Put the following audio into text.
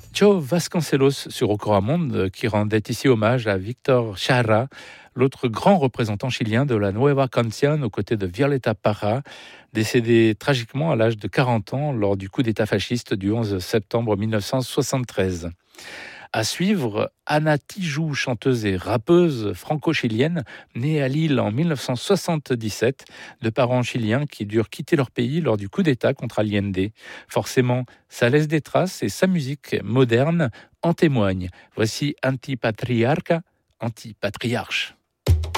Joe Vasconcelos sur Ocroamonde qui rendait ici hommage à Victor Jara, l'autre grand représentant chilien de la Nueva Canción aux côtés de Violeta Parra, décédé tragiquement à l'âge de 40 ans lors du coup d'État fasciste du 11 septembre 1973. À suivre, Anna Tijoux, chanteuse et rappeuse franco-chilienne, née à Lille en 1977, de parents chiliens qui durent quitter leur pays lors du coup d'État contre Allende. Forcément, ça laisse des traces et sa musique moderne en témoigne. Voici Antipatriarca, Antipatriarche.